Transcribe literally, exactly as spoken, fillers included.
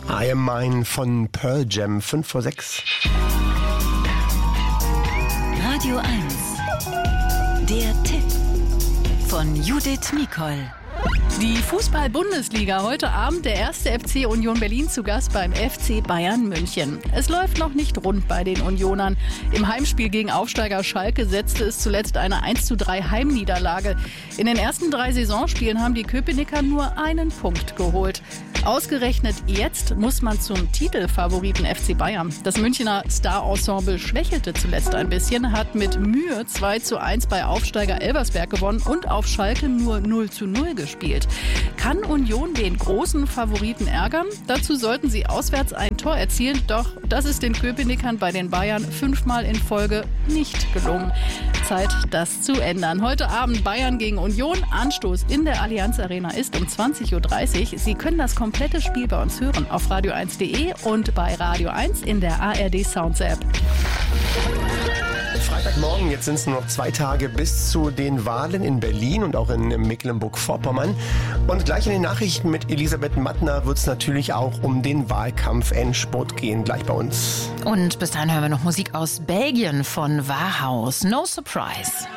I Am Mine von Pearl Jam, fünf vor sechs. Radio eins. Der Tipp von Judith Mikol. Die Fußball-Bundesliga. Heute Abend der erste F C Union Berlin zu Gast beim F C Bayern München. Es läuft noch nicht rund bei den Unionern. Im Heimspiel gegen Aufsteiger Schalke setzte es zuletzt eine eins zu drei Heimniederlage. In den ersten drei Saisonspielen haben die Köpenicker nur einen Punkt geholt. Ausgerechnet jetzt muss man zum Titelfavoriten F C Bayern. Das Münchner Star-Ensemble schwächelte zuletzt ein bisschen, hat mit Mühe zwei zu eins bei Aufsteiger Elversberg gewonnen und auf Schalke nur null zu null gespielt. Kann Union den großen Favoriten ärgern? Dazu sollten sie auswärts ein Tor erzielen, doch das ist den Köpenickern bei den Bayern fünfmal in Folge nicht gelungen. Zeit, das zu ändern. Heute Abend Bayern gegen Union. Anstoß in der Allianz Arena ist um zwanzig Uhr dreißig. Sie können das komplette Spiel bei uns hören auf radio eins punkt de und bei Radio eins in der A R D Sounds App. Freitagmorgen, jetzt sind es nur noch zwei Tage bis zu den Wahlen in Berlin und auch in Mecklenburg-Vorpommern. Und gleich in den Nachrichten mit Elisabeth Mattner wird es natürlich auch um den Wahlkampf-Endspurt gehen, gleich bei uns. Und bis dahin hören wir noch Musik aus Belgien von Warhaus. No Surprise.